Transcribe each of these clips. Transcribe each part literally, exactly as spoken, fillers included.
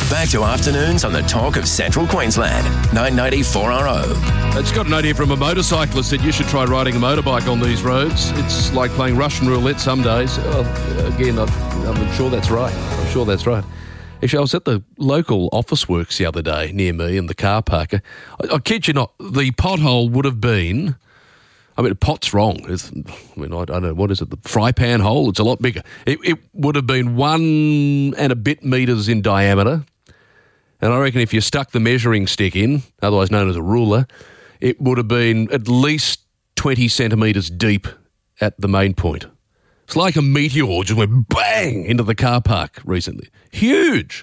Back to afternoons on the Talk of Central Queensland. nine ninety four R O. I just got an idea from a motorcyclist that you should try riding a motorbike on these roads. It's like playing Russian roulette some days. Oh, again, I'm, I'm sure that's right. I'm sure that's right. Actually, I was at the local office works the other day near me in the car park. I, I kid you not, the pothole would have been... I mean, pot's wrong. It's, I mean, I don't know, what is it, the fry pan hole? It's a lot bigger. It, it would have been one and a bit metres in diameter. And I reckon if you stuck the measuring stick in, otherwise known as a ruler, it would have been at least twenty centimetres deep at the main point. It's like a meteor just went bang into the car park recently. Huge.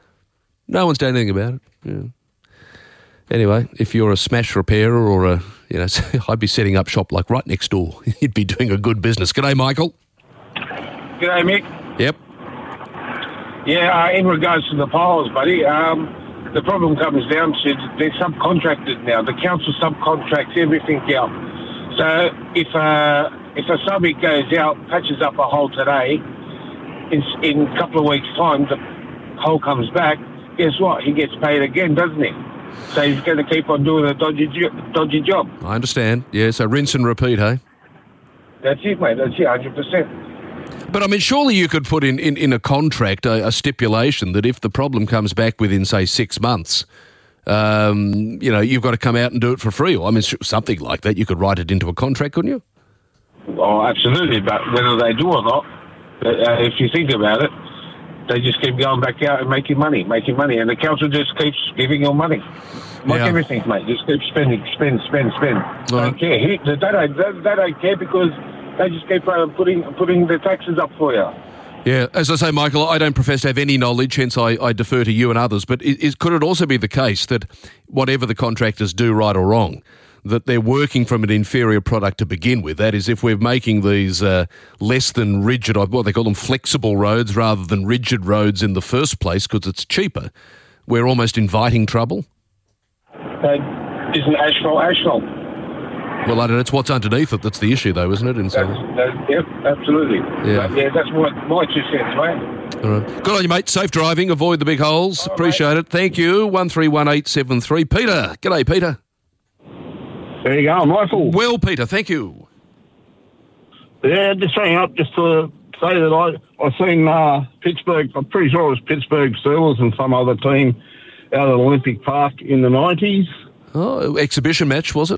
No one's done anything about it. Yeah. Anyway, if you're a smash repairer or a, you know, I'd be setting up shop like right next door. You'd be doing a good business. G'day, Michael. G'day, Mick. Yep. Yeah, uh, in regards to the poles, buddy, um, the problem comes down to they're subcontracted now. The council subcontracts everything out. So if uh, if a subby goes out, patches up a hole today, in, in a couple of weeks' time, the hole comes back, guess what? He gets paid again, doesn't he? So he's going to keep on doing a dodgy, dodgy job. I understand. Yeah, so rinse and repeat, hey? That's it, mate. That's it, one hundred percent. But, I mean, surely you could put in, in, in a contract a, a stipulation that if the problem comes back within, say, six months, um, you know, you've got to come out and do it for free. Or, I mean, something like that. You could write it into a contract, couldn't you? Oh, absolutely. But whether they do or not, uh, if you think about it, they just keep going back out and making money, making money. And the council just keeps giving you money. Like Yeah. everything, mate. Just keep spending, spend, spend, spend. Right. Don't care. He, they, don't, they, they don't care because they just keep uh, putting putting the taxes up for you. Yeah, as I say, Michael, I don't profess to have any knowledge, hence I, I defer to you and others, but is, is, could it also be the case that whatever the contractors do, right or wrong, that they're working from an inferior product to begin with? That is, if we're making these uh, less than rigid, what they call them flexible roads rather than rigid roads in the first place because it's cheaper, we're almost inviting trouble? Uh, isn't asphalt asphalt? Well, I don't know, it's what's underneath it that's the issue, though, isn't it? In That's, that's, yep, absolutely. Yeah. But, yeah, that's my, my two cents, mate. All right. Good on you, mate. Safe driving. Avoid the big holes. All right, Appreciate it. Thank you. one three one eight seven three. Peter. G'day, Peter. There you go, Michael. Well, Peter, thank you. Yeah, just hang up just to say that I I seen uh, Pittsburgh. I'm pretty sure it was Pittsburgh Steelers and some other team out at Olympic Park in the nineties. Oh, exhibition match, was it?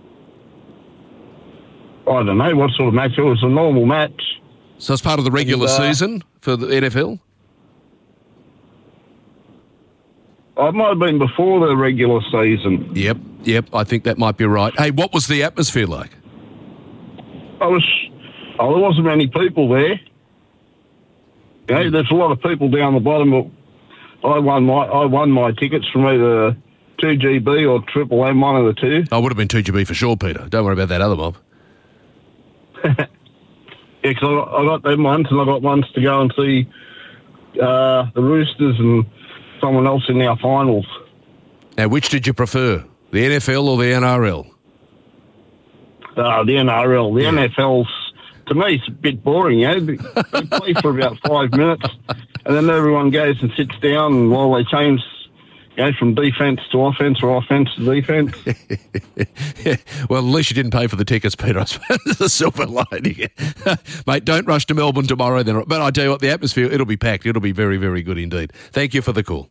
I don't know what sort of match. It was a normal match. So it's part of the regular And, uh, season for the N F L? It might have been before the regular season. Yep, yep. I think that might be right. Hey, what was the atmosphere like? I was. Oh, there wasn't many people there. You know, there's a lot of people down the bottom. But I won my I won my tickets from either two G B or Triple M, one of the two. I would have been two G B for sure, Peter. Don't worry about that other mob. Yeah, because I, got- I got them ones, and I got ones to go and see uh, the Roosters and someone else in our finals. Now, which did you prefer, the N F L or the N R L? Uh, the N R L. The Yeah. N F L's, to me, it's a bit boring, you know. They they play for about five minutes, and then everyone goes and sits down while they change, you know, from defence to offence or offence to defence. Yeah. Well, at least you didn't pay for the tickets, Peter. I suppose it's a silver lining. Mate, don't rush to Melbourne tomorrow then. But I tell you what, the atmosphere, it'll be packed. It'll be very, very good indeed. Thank you for the call.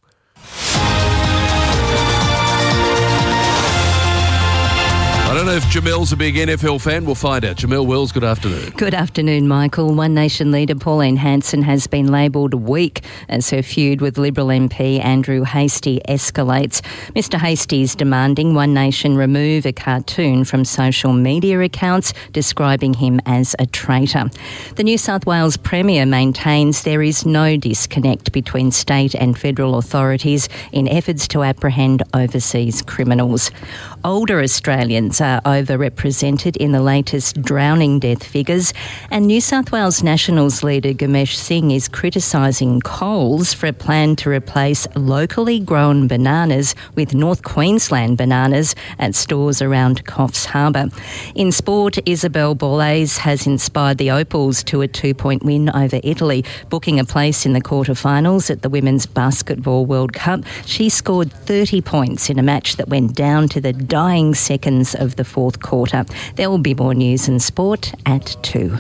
I don't know if Jamel's a big N F L fan. We'll find out. Jamel Wells, good afternoon. Good afternoon, Michael. One Nation leader Pauline Hanson has been labelled weak as her feud with Liberal M P Andrew Hastie escalates. Mister Hastie is demanding One Nation remove a cartoon from social media accounts describing him as a traitor. The New South Wales Premier maintains there is no disconnect between state and federal authorities in efforts to apprehend overseas criminals. older Australians are overrepresented in the latest drowning death figures, and New South Wales Nationals leader Gamesh Singh is criticising Coles for a plan to replace locally grown bananas with North Queensland bananas at stores around Coffs Harbour. In sport, Isabel Borlase has inspired the Opals to a two-point win over Italy, booking a place in the quarterfinals at the Women's Basketball World Cup. She scored thirty points in a match that went down to the dying seconds of the fourth quarter. There will be more news in sport at two.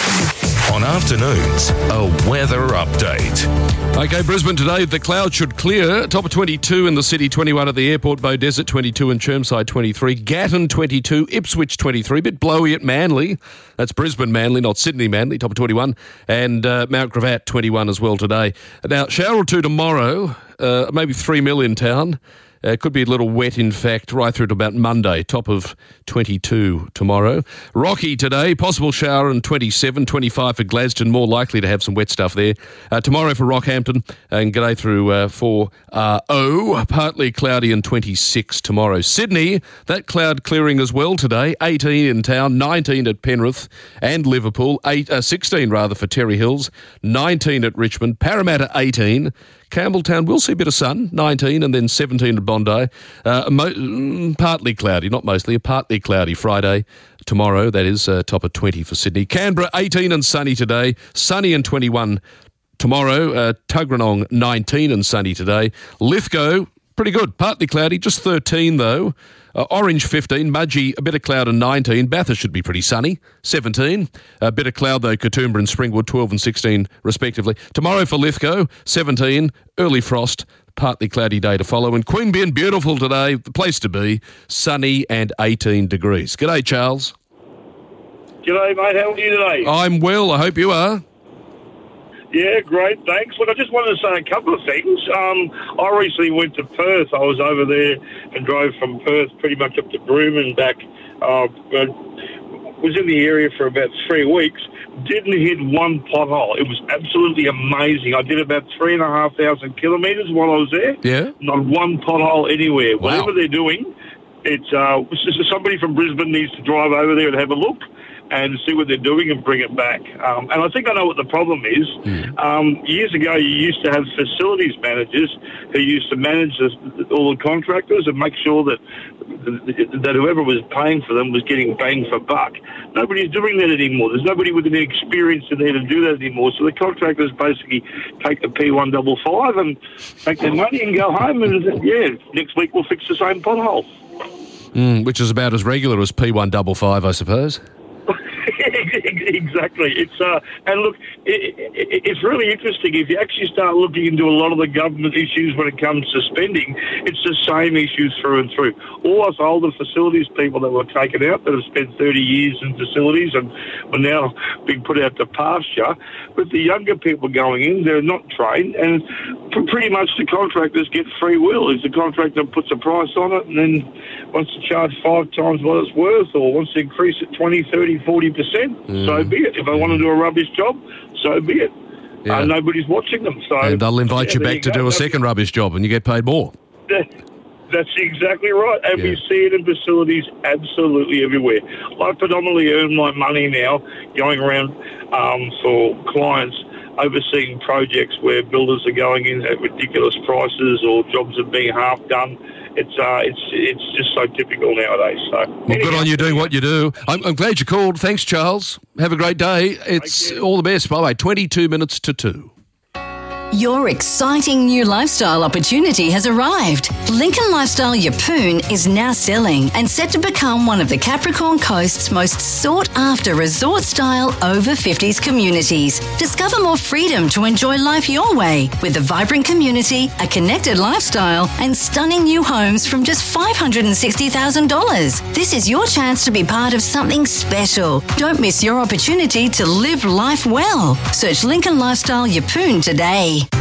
On afternoons, a weather update. Okay, Brisbane today, the clouds should clear. Top of twenty-two in the city, twenty-one at the airport, Beaudesert twenty-two and Chermside twenty-three, Gatton twenty-two, Ipswich twenty-three, bit blowy at Manly. That's Brisbane Manly, not Sydney Manly, top of twenty-one, and uh, Mount Gravatt twenty-one as well today. Now, shower or two tomorrow, uh, maybe three mil in town. Uh, could be a little wet, in fact, right through to about Monday, top of twenty-two tomorrow. Rocky today, possible shower and twenty-seven, twenty-five for Gladstone, more likely to have some wet stuff there. Uh, tomorrow for Rockhampton, and g'day through uh, for uh, O, partly cloudy and twenty-six tomorrow. Sydney, that cloud clearing as well today, eighteen in town, nineteen at Penrith and Liverpool, eight, uh, sixteen rather for Terry Hills, nineteen at Richmond, Parramatta eighteen, Campbelltown will see a bit of sun, nineteen, and then seventeen at Bondi. Uh, mo- partly cloudy, not mostly, a partly cloudy Friday. Tomorrow, that is, uh, top of twenty for Sydney. Canberra, eighteen and sunny today. Sunny and twenty-one tomorrow. Uh, Tuggeranong, nineteen and sunny today. Lithgow, pretty good, partly cloudy, just thirteen though. Uh, Orange, fifteen. Mudgee, a bit of cloud and nineteen. Bathurst should be pretty sunny, seventeen. A bit of cloud, though, Katoomba and Springwood, twelve and sixteen, respectively. Tomorrow for Lithgow, seventeen. Early frost, partly cloudy day to follow. And Queanbeyan, beautiful today, the place to be, sunny and eighteen degrees. G'day, Charles. G'day, mate. How are you today? I'm well. I hope you are. Yeah, great, thanks. Look, I just wanted to say a couple of things. Um, I recently went to Perth. I was over there and drove from Perth pretty much up to Broome and back. Uh, was in the area for about three weeks. Didn't hit one pothole. It was absolutely amazing. I did about three and a half thousand kilometres while I was there. Yeah. Not one pothole anywhere. Wow. Whatever they're doing, it's uh, somebody from Brisbane needs to drive over there and have a look and see what they're doing and bring it back. Um, and I think I know what the problem is. Mm. Um, years ago, you used to have facilities managers who used to manage the, all the contractors and make sure that that whoever was paying for them was getting bang for buck. Nobody's doing that anymore. There's nobody with any experience in there to do that anymore. So the contractors basically take the P one fifty-five and make their money and go home. And, yeah, next week we'll fix the same pothole. Mm, which is about as regular as P one fifty-five, I suppose. Exactly. It's uh, and look, it, it, it's really interesting. If you actually start looking into a lot of the government issues when it comes to spending, it's the same issues through and through. All us older facilities people that were taken out, that have spent thirty years in facilities and are now being put out to pasture, but the younger people going in, they're not trained, and pretty much the contractors get free will. If the contractor puts a price on it and then wants to charge five times what it's worth or wants to increase it twenty, thirty, forty percent, mm. so be it. If I want to do a rubbish job, so be it. Yeah. Uh, nobody's watching them. So and they'll invite yeah, you back you to go. do a second rubbish job and you get paid more. That's exactly right. And yeah. we see it in facilities absolutely everywhere. I predominantly earn my money now going around um, for clients overseeing projects where builders are going in at ridiculous prices or jobs are being half done. It's uh, it's it's just so typical nowadays. So, well, anyway, good on you doing what you do. I'm, I'm glad you called. Thanks, Charles. Have a great day. It's all the best. Bye bye. twenty-two minutes to two. Your exciting new lifestyle opportunity has arrived. Lincoln Lifestyle Yeppoon is now selling and set to become one of the Capricorn Coast's most sought-after resort-style over fifties communities. Discover more freedom to enjoy life your way with a vibrant community, a connected lifestyle, and stunning new homes from just five hundred sixty thousand dollars. This is your chance to be part of something special. Don't miss your opportunity to live life well. Search Lincoln Lifestyle Yeppoon today.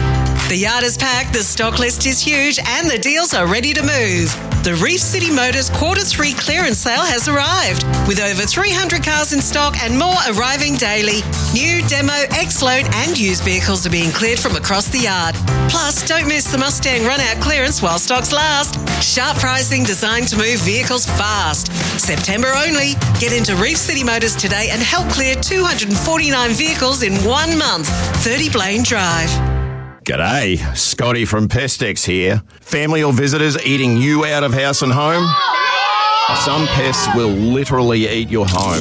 The yard is packed, the stock list is huge, and the deals are ready to move. The Reef City Motors Quarter three clearance sale has arrived, with over three hundred cars in stock and more arriving daily. New, demo, X-Load and used vehicles are being cleared from across the yard. Plus, don't miss the Mustang run-out clearance while stocks last. Sharp pricing designed to move vehicles fast. September only. Get into Reef City Motors today and help clear two hundred forty-nine vehicles in one month. thirty Blaine Drive. G'day, Scotty from Pestex here. Family or visitors eating you out of house and home? Some pests will literally eat your home.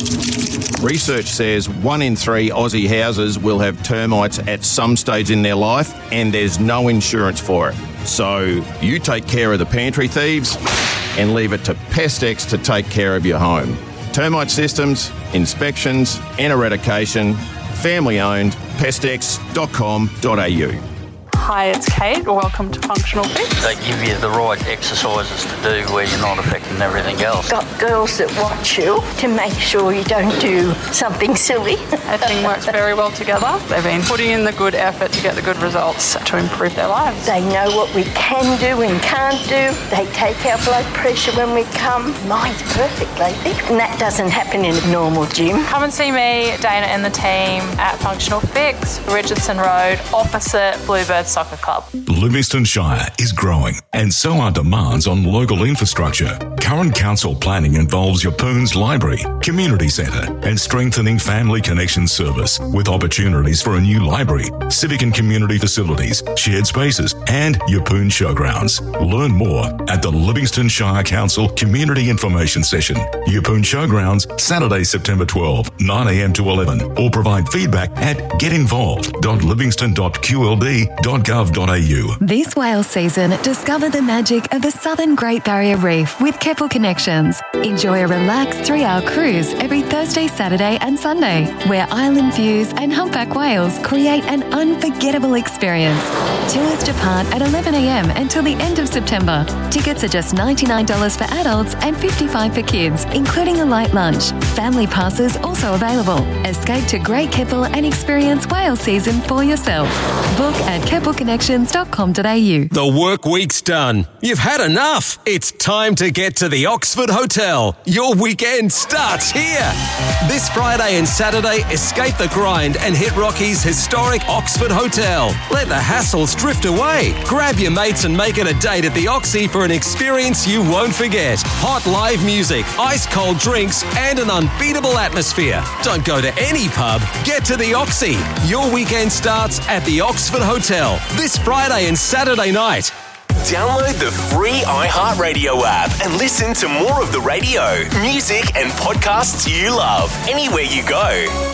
Research says one in three Aussie houses will have termites at some stage in their life, and there's no insurance for it. So you take care of the pantry thieves and leave it to Pestex to take care of your home. Termite systems, inspections and eradication. Family owned, pestex dot com dot a u. Hi, it's Kate. Welcome to Functional Fix. They give you the right exercises to do where you're not affecting everything else. Got girls that watch you to make sure you don't do something silly. Everything works very well together. They've been putting in the good effort to get the good results to improve their lives. They know what we can do and can't do. They take our blood pressure when we come. Mine's perfect lately, and that doesn't happen in a normal gym. Come and see me, Dana and the team at Functional Fix, Richardson Road, opposite Bluebird Soccer Club. Livingston Shire is growing, and so are demands on local infrastructure. Current council planning involves Yapoon's library, community centre, and strengthening family connection service, with opportunities for a new library, civic and community facilities, shared spaces, and Yapoon showgrounds. Learn more at the Livingston Shire Council Community Information Session. Yapoon Showgrounds, Saturday, September twelfth, nine a m to eleven, or provide feedback at getinvolved dot livingston dot q l d dot gov dot a u. This whale season, discover the magic of the Southern Great Barrier Reef with Keppel Connections. Enjoy a relaxed three-hour cruise every Thursday, Saturday and Sunday, where island views and humpback whales create an unforgettable experience. Tours depart at eleven a m until the end of September. Tickets are just ninety-nine dollars for adults and fifty-five dollars for kids, including a light lunch. Family passes also available. Escape to Great Keppel and experience whale season for yourself. Book at keppel connections dot com dot a u. The work week's done. You've had enough. It's time to get to the Oxford Hotel. Your weekend starts here. This Friday and Saturday, escape the grind and hit Rocky's historic Oxford Hotel. Let the hassles drift away. Grab your mates and make it a date at the Oxy for an experience you won't forget. Hot live music, ice cold drinks, and an unbeatable atmosphere. Don't go to any pub. Get to the Oxy. Your weekend starts at the Oxford Hotel this Friday and Saturday night. Download the free iHeartRadio app and listen to more of the radio, music, and podcasts you love anywhere you go.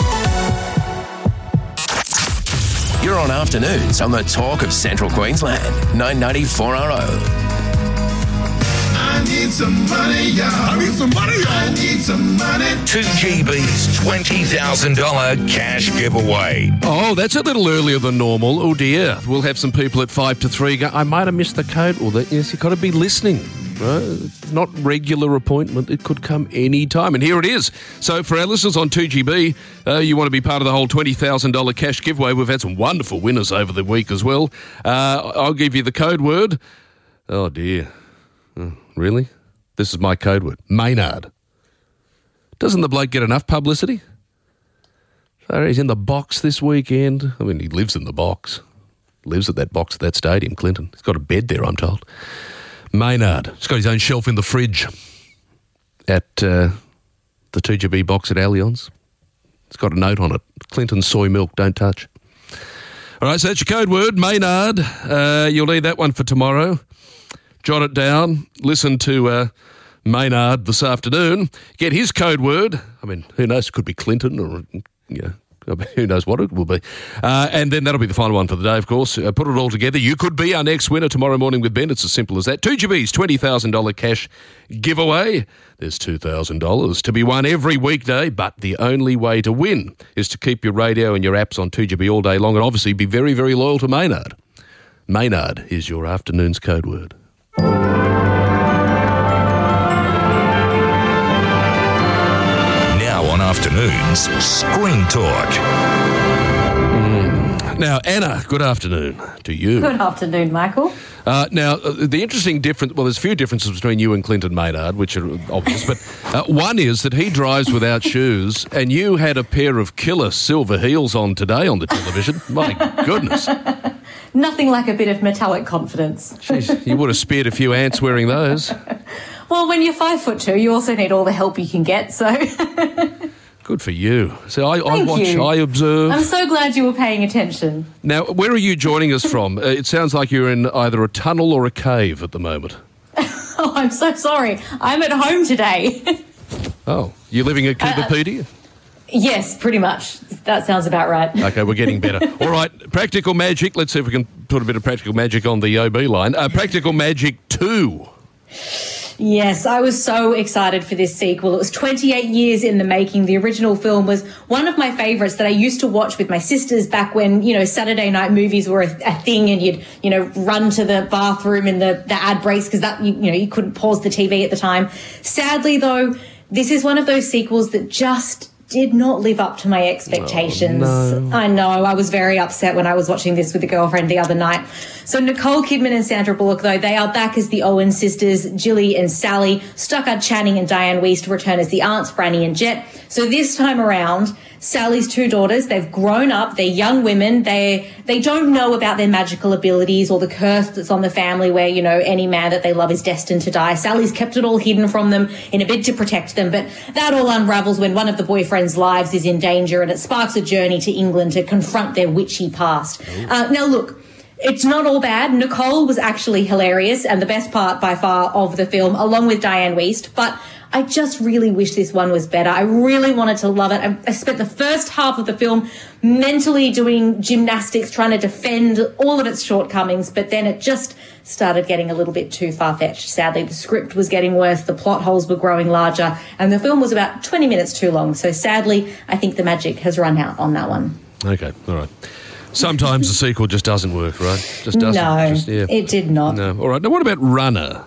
You're on Afternoons on the Talk of Central Queensland, nine ninety-four R O. I need some money, y'all. I need some money, y'all. I need some money. two G B's twenty thousand dollars cash giveaway. Oh, that's a little earlier than normal. Oh, dear. We'll have some people at five to three go, I might have missed the code. Well, that, yes, you've got to be listening. Right? It's not regular appointment. It could come any time. And here it is. So for our listeners on two G B, uh, you want to be part of the whole twenty thousand dollars cash giveaway. We've had some wonderful winners over the week as well. Uh, I'll give you the code word. Oh, dear. Oh, really? This is my code word. Maynard. Doesn't the bloke get enough publicity? So he's in the box this weekend. I mean, he lives in the box. Lives at that box at that stadium, Clinton. He's got a bed there, I'm told. Maynard. He's got his own shelf in the fridge at uh, the two G B box at Allianz. It's got a note on it. Clinton soy milk, don't touch. All right, so that's your code word, Maynard. Uh, you'll need that one for tomorrow. Jot it down. Listen to uh, Maynard this afternoon. Get his code word. I mean, who knows? It could be Clinton or, you know, who knows what it will be. Uh, and then that'll be the final one for the day, of course. Uh, put it all together. You could be our next winner tomorrow morning with Ben. It's as simple as that. two G B's twenty thousand dollars cash giveaway. There's two thousand dollars to be won every weekday, but the only way to win is to keep your radio and your apps on two G B all day long and obviously be very, very loyal to Maynard. Maynard is your afternoon's code word. Now on Afternoons, Screen Talk. Mm. Now, Anna, good afternoon to you. Good afternoon, Michael. Uh, now, uh, the interesting difference, well, there's a few differences between you and Clinton Maynard, which are obvious, but uh, one is that he drives without shoes, and you had a pair of killer silver heels on today on the television. My goodness. Nothing like a bit of metallic confidence. Jeez, you would have speared a few ants wearing those. Well, when you're five foot two, you also need all the help you can get, so... Good for you. So I, I Thank watch, you. I observe. I'm so glad you were paying attention. Now, where are you joining us from? Uh, it sounds like you're in either a tunnel or a cave at the moment. Oh, I'm so sorry. I'm at home today. Oh, you're living at Kivapedia? Uh, yes, pretty much. That sounds about right. Okay, we're getting better. All right, Practical Magic. Let's see if we can put a bit of Practical Magic on the O B line. Uh, Practical Magic two. Yes, I was so excited for this sequel. It was twenty-eight years in the making. The original film was one of my favourites that I used to watch with my sisters back when, you know, Saturday night movies were a, a thing, and you'd, you know, run to the bathroom in the, the ad breaks because that, you, you know, you couldn't pause the T V at the time. Sadly, though, this is one of those sequels that just did not live up to my expectations. Oh, no. I know. I was very upset when I was watching this with a girlfriend the other night. So Nicole Kidman and Sandra Bullock, though, they are back as the Owen sisters. Jilly and Sally, Stockard Channing and Diane Wiest return as the aunts, Franny and Jet. So this time around, Sally's two daughters, they've grown up, they're young women, they they don't know about their magical abilities or the curse that's on the family where, you know, any man that they love is destined to die. Sally's kept it all hidden from them in a bid to protect them, but that all unravels when one of the boyfriend's lives is in danger, and it sparks a journey to England to confront their witchy past. Uh, now, look, it's not all bad. Nicole was actually hilarious and the best part by far of the film, along with Diane Wiest, but I just really wish this one was better. I really wanted to love it. I, I spent the first half of the film mentally doing gymnastics, trying to defend all of its shortcomings, but then it just started getting a little bit too far-fetched. Sadly, the script was getting worse, the plot holes were growing larger, and the film was about twenty minutes too long. So sadly, I think the magic has run out on that one. Okay, all right. Sometimes the sequel just doesn't work, right? Just doesn't. No, just, yeah. it did not. No. All right. Now, what about Runner?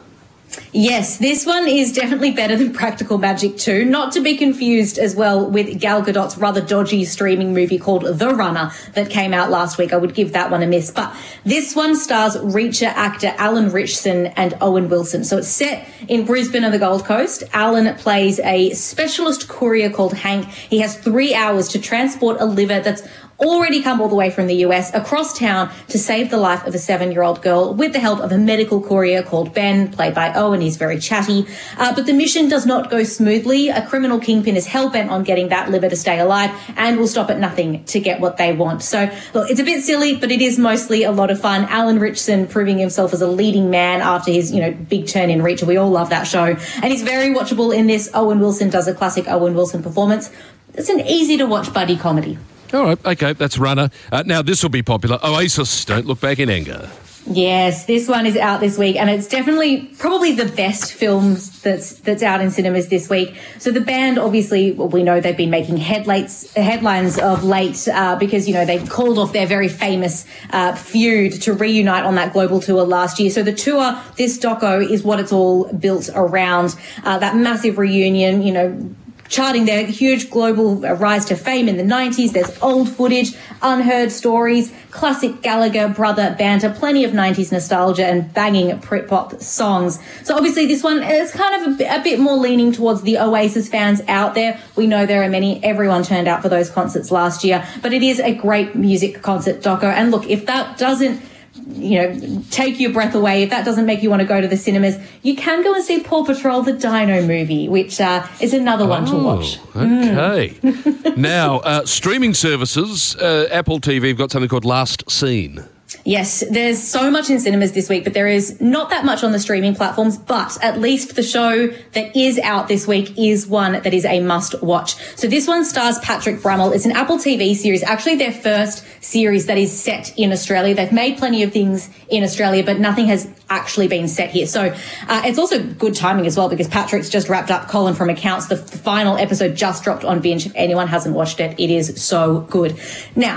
Yes, this one is definitely better than Practical Magic two, not to be confused as well with Gal Gadot's rather dodgy streaming movie called The Runner that came out last week. I would give that one a miss. But this one stars Reacher actor Alan Ritchson and Owen Wilson. So it's set in Brisbane and the Gold Coast. Alan plays a specialist courier called Hank. He has three hours to transport a liver that's already come all the way from the U S across town to save the life of a seven-year-old girl with the help of a medical courier called Ben, played by Owen. He's very chatty. Uh, but the mission does not go smoothly. A criminal kingpin is hell-bent on getting that liver to stay alive and will stop at nothing to get what they want. So, look, it's a bit silly, but it is mostly a lot of fun. Alan Ritchson proving himself as a leading man after his, you know, big turn in Reacher. We all love that show. And he's very watchable in this. Owen Wilson does a classic Owen Wilson performance. It's an easy-to-watch buddy comedy. All right, okay, that's Runner. Uh, now, this will be popular. Oasis, Don't Look Back in Anger. Yes, this one is out this week, and it's definitely probably the best film that's that's out in cinemas this week. So the band, obviously, well, we know they've been making headlights, headlines of late uh, because, you know, they called off their very famous uh, feud to reunite on that global tour last year. So the tour, this doco, is what it's all built around, uh, that massive reunion, you know, charting their huge global rise to fame in the nineties. There's old footage, unheard stories, classic Gallagher brother banter, plenty of nineties nostalgia and banging Britpop songs. So obviously this one is kind of a, a bit more leaning towards the Oasis fans out there. We know there are many. Everyone turned out for those concerts last year, but it is a great music concert doco. And look, if that doesn't, you know, take your breath away, if that doesn't make you want to go to the cinemas, you can go and see Paw Patrol the Dino movie, which uh, is another one oh, to watch. Okay. Mm. Now, uh, streaming services, uh, Apple T V have got something called Last Scene. Yes, there's so much in cinemas this week, but there is not that much on the streaming platforms. But at least the show that is out this week is one that is a must watch. So this one stars Patrick Brummel. It's an Apple T V series, actually their first series that is set in Australia. They've made plenty of things in Australia, but nothing has actually been set here. So uh, it's also good timing as well, because Patrick's just wrapped up Colin from Accounts. The, the final episode just dropped on Binge. If anyone hasn't watched it, it is so good. Now,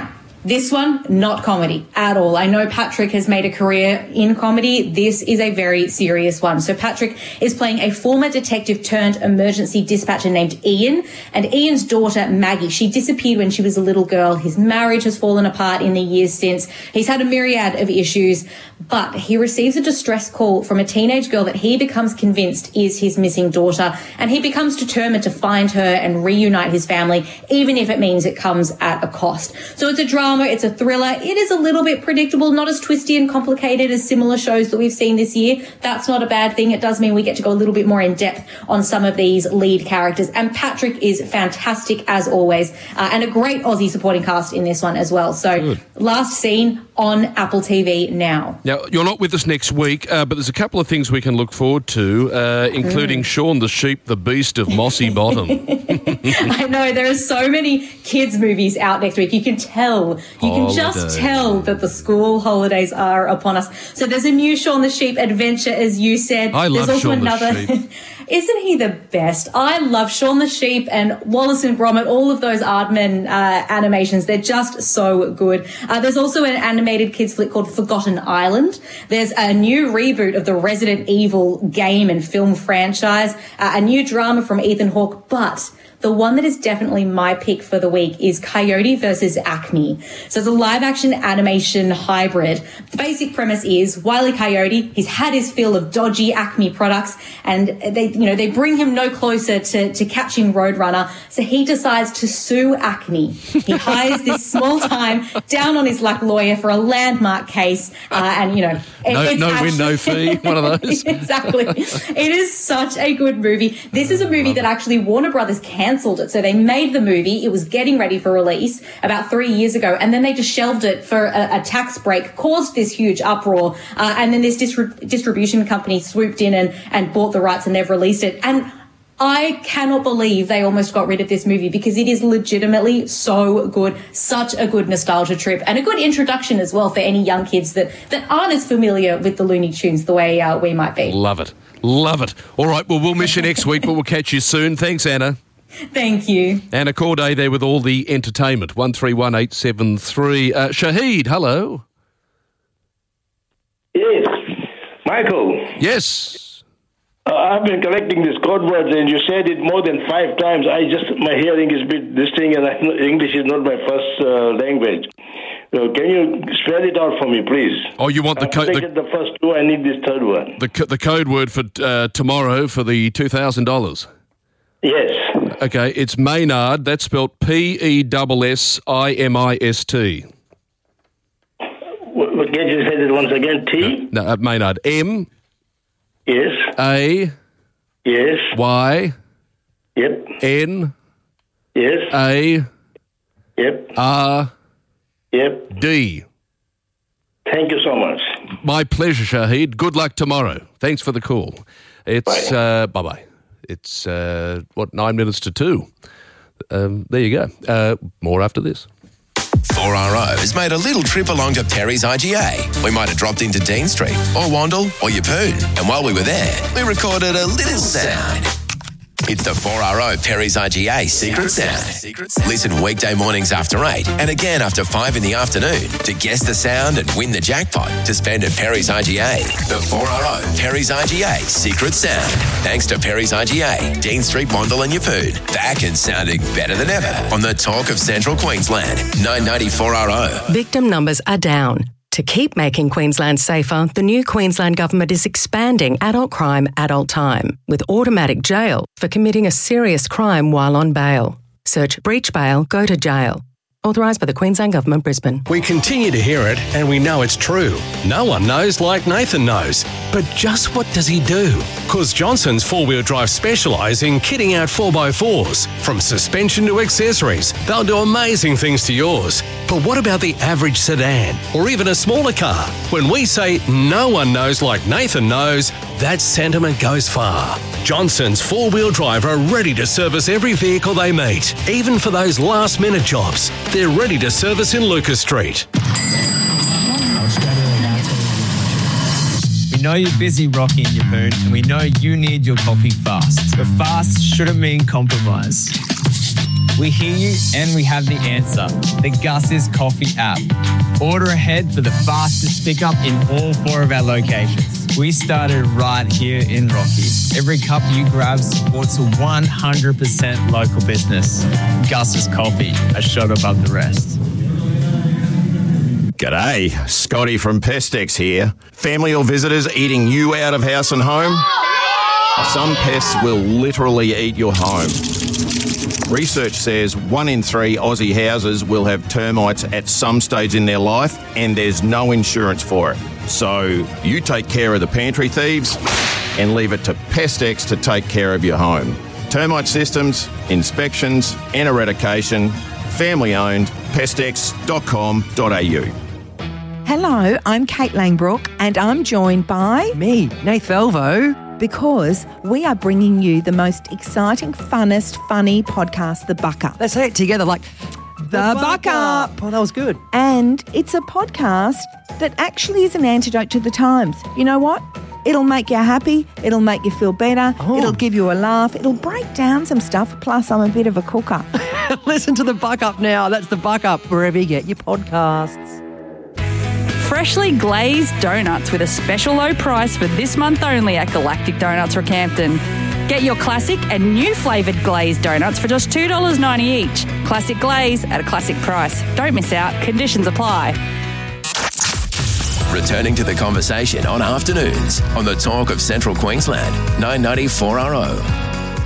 This one, not comedy at all. I know Patrick has made a career in comedy. This is a very serious one. So Patrick is playing a former detective turned emergency dispatcher named Ian, and Ian's daughter, Maggie, she disappeared when she was a little girl. His marriage has fallen apart in the years since. He's had a myriad of issues, but he receives a distress call from a teenage girl that he becomes convinced is his missing daughter, and he becomes determined to find her and reunite his family, even if it means it comes at a cost. So it's a drama. It's a thriller. It is a little bit predictable, not as twisty and complicated as similar shows that we've seen this year. That's not a bad thing. It does mean we get to go a little bit more in depth on some of these lead characters. And Patrick is fantastic as always, uh, and a great Aussie supporting cast in this one as well. So Good. Last seen on Apple T V now. Now, you're not with us next week, uh, but there's a couple of things we can look forward to, uh, including mm. Shaun the Sheep, the Beast of Mossy Bottom. I know, there are so many kids' movies out next week. You can tell, you can just tell that the school holidays are upon us. So there's a new Shaun the Sheep adventure, as you said. I love there's also Shaun another... the Sheep. Isn't he the best? I love Shaun the Sheep and Wallace and Gromit, all of those Aardman uh, animations. They're just so good. Uh, there's also an animated kids flick called Forgotten Island. There's a new reboot of the Resident Evil game and film franchise, uh, a new drama from Ethan Hawke, but the one that is definitely my pick for the week is Coyote versus Acme. So it's a live-action animation hybrid. The basic premise is Wile E. Coyote, he's had his fill of dodgy Acme products, and they, you know, they bring him no closer to, to catching Roadrunner, so he decides to sue Acme. He hires this small-time, down-on-his-luck lawyer for a landmark case, uh, and, you know... It, no it's no actually, win, no fee, one of those. Exactly. It is such a good movie. This is a movie that actually Warner Brothers cancelled it. So they made the movie. It was getting ready for release about three years ago, and then they just shelved it for a, a tax break, caused this huge uproar, uh, and then this distri- distribution company swooped in and, and bought the rights, and they've released it. And I cannot believe they almost got rid of this movie because it is legitimately so good, such a good nostalgia trip, and a good introduction as well for any young kids that, that aren't as familiar with the Looney Tunes the way uh, we might be. Love it. Love it. All right, well, we'll miss you next week, but we'll catch you soon. Thanks, Anna. Thank you. Anna Corday there with all the entertainment. one three one eight seven three. Uh, Shahid, hello. Yes. Michael. Yes. Uh, I've been collecting these code words, and you said it more than five times. I just, my hearing is a bit this thing, and I, English is not my first uh, language. So can you spell it out for me, please? Oh, you want the code? The, the first two, I need this third one. The, co- the code word for uh, tomorrow for the two thousand dollars? Yes. Okay, it's Maynard. That's spelled P E S S I M I S T. What, can you say that once again? T? No, uh, Maynard. M. Yes. A. Yes. Y. Yep. N. Yes. A. Yep. R. Yep. D. Thank you so much. My pleasure, Shahid. Good luck tomorrow. Thanks for the call. It's bye. Uh, bye-bye. It's, uh, what, nine minutes to two. Um, there you go. Uh, more after this. four R O has made a little trip along to Perry's I G A. We might have dropped into Dean Street or Wandle or Yeppoon. And while we were there, we recorded a little sound. It's the four R O Perry's I G A Secret Sound. Listen weekday mornings after eight and again after five in the afternoon to guess the sound and win the jackpot to spend at Perry's I G A. The four R O Perry's I G A Secret Sound. Thanks to Perry's I G A, Dean Street, Wandle and Yeppoon. Back and sounding better than ever on the Talk of Central Queensland. nine ninety-four R O. Victim numbers are down. To keep making Queensland safer, the new Queensland Government is expanding adult crime, adult time, with automatic jail for committing a serious crime while on bail. Search breach bail, go to jail. Authorised by the Queensland Government, Brisbane. We continue to hear it, and we know it's true. No one knows like Nathan knows. But just what does he do? Because Johnson's four-wheel drive specialise in kitting out four by fours. From suspension to accessories, they'll do amazing things to yours. But what about the average sedan, or even a smaller car? When we say no one knows like Nathan knows, that sentiment goes far. Johnson's four-wheel drive are ready to service every vehicle they meet, even for those last-minute jobs. They're ready to service in Lucas Street. We know you're busy, Rocky and Yeppoon, and we know you need your coffee fast. But fast shouldn't mean compromise. We hear you and we have the answer. The Gus's Coffee app. Order ahead for the fastest pickup in all four of our locations. We started right here in Rocky. Every cup you grab supports a one hundred percent local business. Gus's Coffee, a shot above the rest. G'day, Scotty from Pestex here. Family or visitors eating you out of house and home? Some pests will literally eat your home. Research says one in three Aussie houses will have termites at some stage in their life, and there's no insurance for it. So you take care of the pantry thieves and leave it to Pestex to take care of your home. Termite systems, inspections and eradication, family owned, pestex dot com dot a u. Hello, I'm Kate Langbrook and I'm joined by... Me, Nath Velvo. Because we are bringing you the most exciting, funnest, funny podcast, The Buck Up. Let's say it together like... The, the Buck, Buck Up. Up. Oh, that was good. And it's a podcast that actually is an antidote to the times. You know what? It'll make you happy. It'll make you feel better. Oh. It'll give you a laugh. It'll break down some stuff. Plus, I'm a bit of a cooker. Listen to The Buck Up now. That's The Buck Up wherever you get your podcasts. Freshly glazed donuts with a special low price for this month only at Galactic Donuts Rockhampton. Get your classic and new flavoured glazed donuts for just two dollars ninety each. Classic glaze at a classic price. Don't miss out. Conditions apply. Returning to the conversation on afternoons on the Talk of Central Queensland, nine ninety four R O.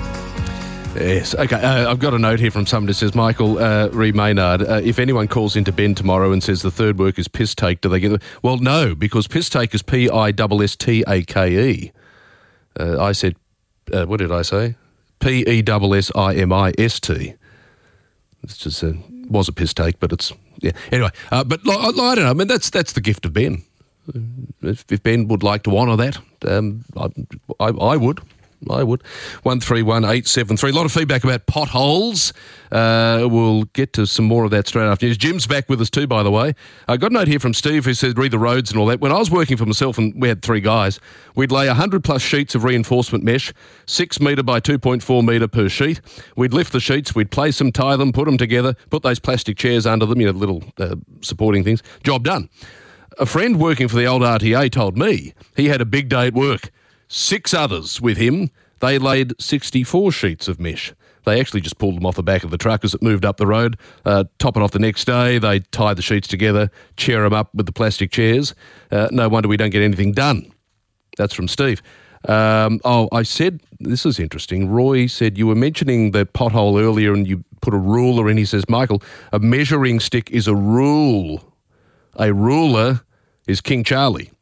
Yes. Okay. Uh, I've got a note here from someone that says, Michael uh, Reed Maynard, uh, if anyone calls into Ben tomorrow and says the third work is piss take, do they get the... Well, no, because piss take is P I S S T A K E. Uh, I said, uh, what did I say? P E S S I M I S T. It's just a, was a piss take, but it's... Yeah. Anyway, uh, but I, I don't know. I mean, that's that's the gift of Ben. If, if Ben would like to honour that, um, I, I, I would. I would. one three one eight seven three. A lot of feedback about potholes. Uh, we'll get to some more of that straight after news. Jim's back with us too, by the way. I got a note here from Steve who said read the roads and all that. When I was working for myself and we had three guys, we'd lay one hundred plus sheets of reinforcement mesh, six metre by two point four metre per sheet. We'd lift the sheets, we'd place them, tie them, put them together, put those plastic chairs under them, you know, little uh, supporting things. Job done. A friend working for the old R T A told me he had a big day at work. Six others with him, they laid sixty-four sheets of mesh. They actually just pulled them off the back of the truck as it moved up the road, uh, top it off the next day. They tie the sheets together, chair them up with the plastic chairs. Uh, no wonder we don't get anything done. That's from Steve. Um, oh, I said, this is interesting. Roy said you were mentioning the pothole earlier and you put a ruler in. He says, Michael, a measuring stick is a rule. A ruler is King Charlie.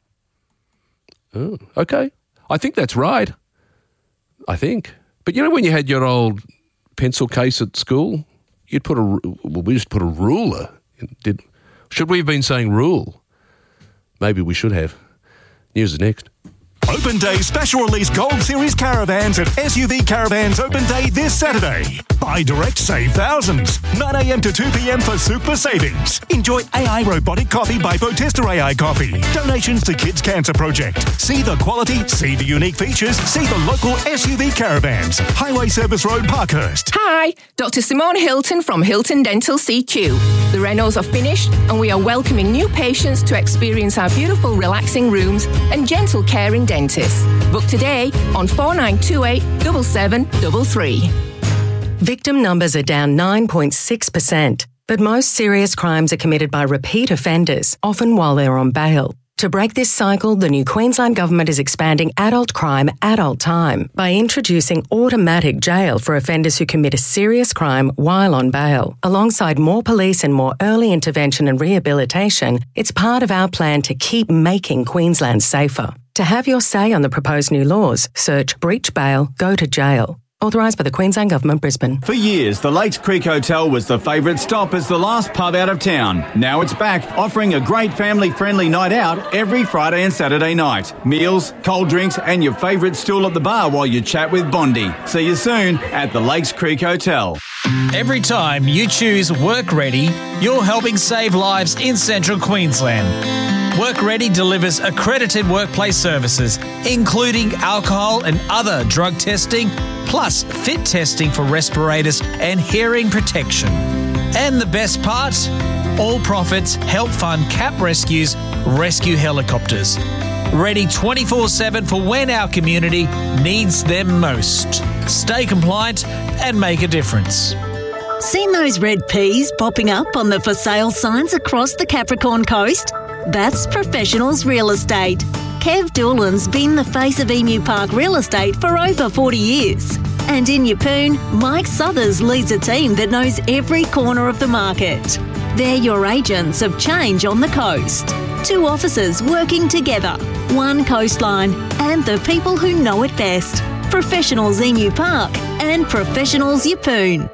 Oh, okay. I think that's right. I think. But you know when you had your old pencil case at school, you'd put a, well, we just put a ruler. Did, should we have been saying rule? Maybe we should have. News is next. Open Day special release Gold Series caravans at S U V Caravans Open Day this Saturday. Buy direct, save thousands. nine a.m. to two p.m. for super savings. Enjoy A I robotic coffee by Botesta A I Coffee. Donations to Kids Cancer Project. See the quality, see the unique features, see the local S U V Caravans. Highway Service Road, Parkhurst. Hi, Doctor Simone Hilton from Hilton Dental C Q. The renos are finished and we are welcoming new patients to experience our beautiful relaxing rooms and gentle caring dentists. Book today on four nine two eight, seven seven three three. Victim numbers are down nine point six percent, but most serious crimes are committed by repeat offenders, often while they're on bail. To break this cycle, the new Queensland Government is expanding adult crime, adult time by introducing automatic jail for offenders who commit a serious crime while on bail. Alongside more police and more early intervention and rehabilitation, it's part of our plan to keep making Queensland safer. To have your say on the proposed new laws, search breach bail, go to jail. Authorised by the Queensland Government, Brisbane. For years, the Lakes Creek Hotel was the favourite stop as the last pub out of town. Now it's back, offering a great family-friendly night out every Friday and Saturday night. Meals, cold drinks and your favourite stool at the bar while you chat with Bondi. See you soon at the Lakes Creek Hotel. Every time you choose Work Ready, you're helping save lives in Central Queensland. WorkReady delivers accredited workplace services, including alcohol and other drug testing, plus fit testing for respirators and hearing protection. And the best part? All profits help fund C A P Rescue's rescue helicopters. Ready twenty-four seven for when our community needs them most. Stay compliant and make a difference. Seen those red peas popping up on the for sale signs across the Capricorn coast? That's Professionals Real Estate. Kev Doolan's been the face of Emu Park Real Estate for over forty years. And in Yeppoon, Mike Southers leads a team that knows every corner of the market. They're your agents of change on the coast. Two officers working together, one coastline, and the people who know it best. Professionals Emu Park and Professionals Yeppoon.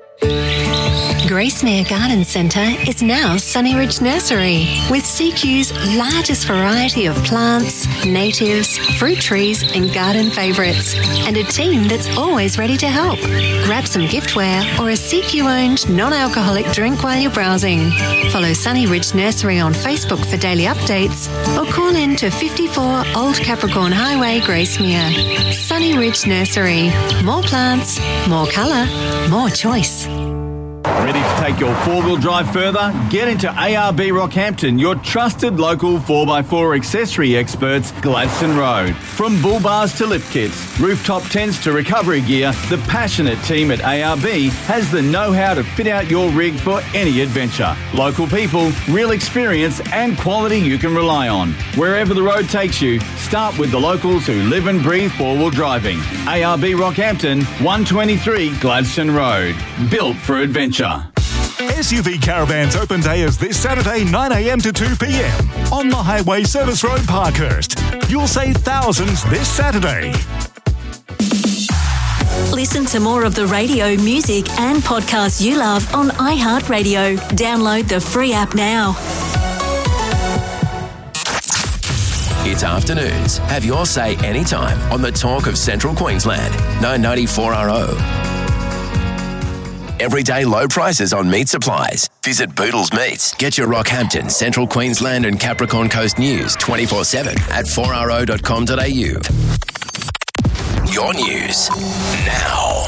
Gracemere Garden Centre is now Sunnyridge Nursery, with C Q's largest variety of plants, natives, fruit trees and garden favourites, and a team that's always ready to help. Grab some giftware or a C Q-owned non-alcoholic drink while you're browsing. Follow Sunnyridge Nursery on Facebook for daily updates or call in to fifty-four Old Capricorn Highway, Gracemere. Sunnyridge Nursery. More plants, more colour, more choice. Ready to take your four-wheel drive further? Get into A R B Rockhampton, your trusted local four by four accessory experts, Gladstone Road. From bull bars to lift kits, rooftop tents to recovery gear, the passionate team at A R B has the know-how to fit out your rig for any adventure. Local people, real experience and quality you can rely on. Wherever the road takes you, start with the locals who live and breathe four-wheel driving. A R B Rockhampton, one twenty-three Gladstone Road. Built for adventure. S U V Caravans Open Day is this Saturday, nine a m to two p m on the Highway Service Road, Parkhurst. You'll save thousands this Saturday. Listen to more of the radio, music and podcasts you love on iHeartRadio. Download the free app now. It's afternoons. Have your say anytime on the talk of Central Queensland. nine ninety-four R O. Everyday low prices on meat supplies. Visit Boodles Meats. Get your Rockhampton, Central Queensland and Capricorn Coast news twenty-four seven at four r o dot com dot a u. Your news now.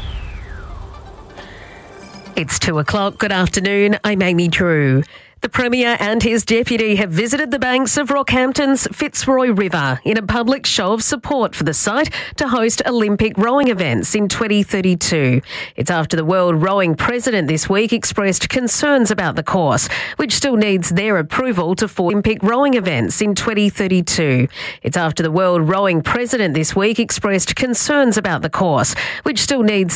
It's two o'clock. Good afternoon. I'm Amy Drew. The Premier and his deputy have visited the banks of Rockhampton's Fitzroy River in a public show of support for the site to host Olympic rowing events in twenty thirty-two. It's after the World Rowing President this week expressed concerns about the course, which still needs their approval to for Olympic rowing events in twenty thirty-two. It's after the World Rowing President this week expressed concerns about the course, which still needs